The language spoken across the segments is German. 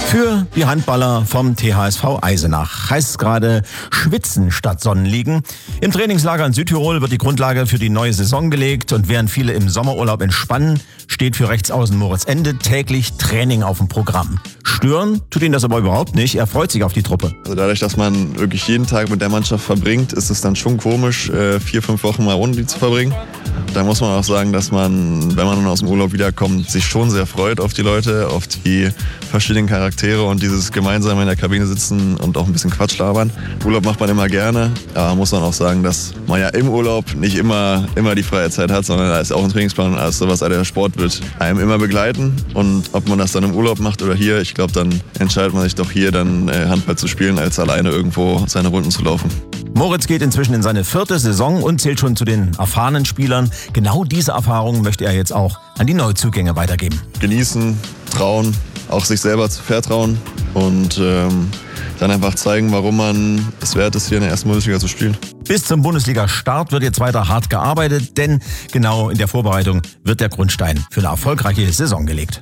Für die Handballer vom THSV Eisenach heißt es gerade Schwitzen statt Sonnenliegen. Im Trainingslager in Südtirol wird die Grundlage für die neue Saison gelegt und während viele im Sommerurlaub entspannen, steht für Rechtsaußen Moritz Ende täglich Training auf dem Programm. Stören tut ihn das aber überhaupt nicht, er freut sich auf die Truppe. Also dadurch, dass man wirklich jeden Tag mit der Mannschaft verbringt, ist es dann schon komisch, 4-5 Wochen mal ohne die zu verbringen. Da muss man auch sagen, dass man, wenn man dann aus dem Urlaub wiederkommt, sich schon sehr freut auf die Leute, auf die verschiedenen Charaktere und dieses gemeinsame in der Kabine sitzen und auch ein bisschen Quatsch labern. Urlaub macht man immer gerne, aber muss man auch sagen, dass man ja im Urlaub nicht immer die freie Zeit hat, sondern da ist auch ein Trainingsplan und alles sowas. Der Sport wird einem immer begleiten und ob man das dann im Urlaub macht oder hier, ich glaube, dann entscheidet man sich doch hier dann Handball zu spielen, als alleine irgendwo seine Runden zu laufen. Moritz geht inzwischen in seine 4. Saison und zählt schon zu den erfahrenen Spielern. Genau diese Erfahrungen möchte er jetzt auch an die Neuzugänge weitergeben. Genießen, trauen, auch sich selber zu vertrauen und dann einfach zeigen, warum man es wert ist, hier in der ersten Bundesliga zu spielen. Bis zum Bundesliga-Start wird jetzt weiter hart gearbeitet, denn genau in der Vorbereitung wird der Grundstein für eine erfolgreiche Saison gelegt.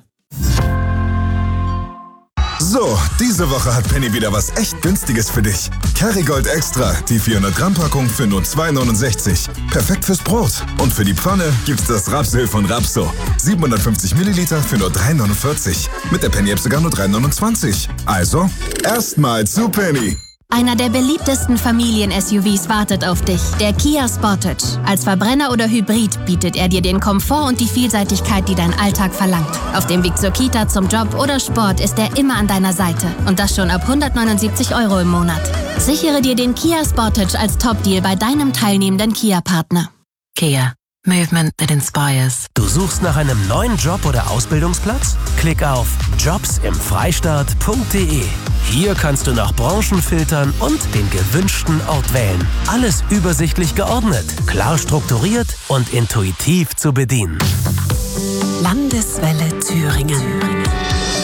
So, diese Woche hat Penny wieder was echt Günstiges für dich. Kerrygold Extra, die 400-Gramm-Packung für nur 2,69. Perfekt fürs Brot. Und für die Pfanne gibt's das Rapsöl von Rapso. 750 Milliliter für nur 3,49. Mit der Penny-App sogar nur 3,29. Also, erstmal zu Penny. Einer der beliebtesten Familien-SUVs wartet auf dich, der Kia Sportage. Als Verbrenner oder Hybrid bietet er dir den Komfort und die Vielseitigkeit, die dein Alltag verlangt. Auf dem Weg zur Kita, zum Job oder Sport ist er immer an deiner Seite. Und das schon ab 179 € im Monat. Sichere dir den Kia Sportage als Top-Deal bei deinem teilnehmenden Kia-Partner. Kia. Movement that inspires. Du suchst nach einem neuen Job oder Ausbildungsplatz? Klick auf jobsimfreistaat.de. Hier kannst du nach Branchen filtern und den gewünschten Ort wählen. Alles übersichtlich geordnet, klar strukturiert und intuitiv zu bedienen. Landeswelle Thüringen.